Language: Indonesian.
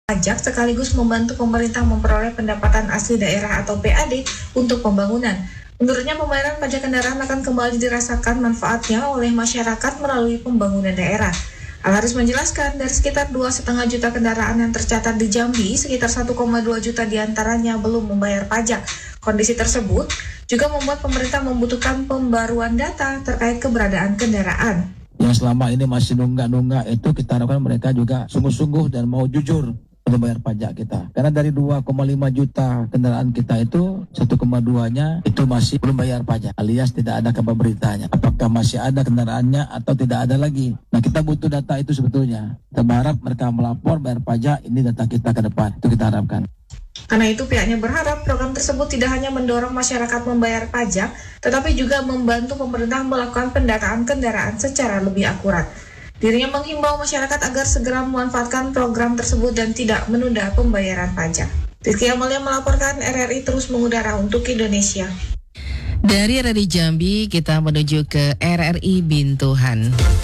pajak sekaligus membantu pemerintah memperoleh pendapatan asli daerah atau PAD untuk pembangunan. Menurutnya, pembayaran pajak kendaraan akan kembali dirasakan manfaatnya oleh masyarakat melalui pembangunan daerah. Al-Haris menjelaskan, dari sekitar 2,5 juta kendaraan yang tercatat di Jambi, sekitar 1,2 juta diantaranya belum membayar pajak. Kondisi tersebut juga membuat pemerintah membutuhkan pembaruan data terkait keberadaan kendaraan. Yang selama ini masih nunggak-nunggak itu kita harapkan mereka juga sungguh-sungguh dan mau jujur membayar pajak kita. Karena dari 2,5 juta kendaraan kita itu 1,2-nya itu masih belum bayar pajak, alias tidak ada kabar beritanya. Apakah masih ada kendaraannya atau tidak ada lagi. Nah, kita butuh data itu sebetulnya. Kita berharap mereka melapor bayar pajak, ini data kita ke depan. Itu kita harapkan. Karena itu pihaknya berharap program tersebut tidak hanya mendorong masyarakat membayar pajak, tetapi juga membantu pemerintah melakukan pendataan kendaraan secara lebih akurat. Dirinya menghimbau masyarakat agar segera memanfaatkan program tersebut dan tidak menunda pembayaran pajak. Rizky Amalia melaporkan, RRI terus mengudara untuk Indonesia. Dari RRI Jambi kita menuju ke RRI Bintuhan.